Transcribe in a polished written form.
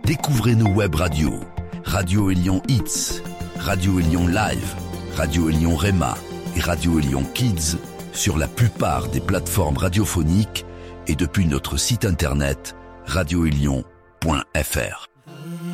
Découvrez nos web radios. Radio Élion Hits, Radio Élion Live, Radio Élion Rema et Radio Élion Kids sur la plupart des plateformes radiophoniques et depuis notre site internet radioélion.fr.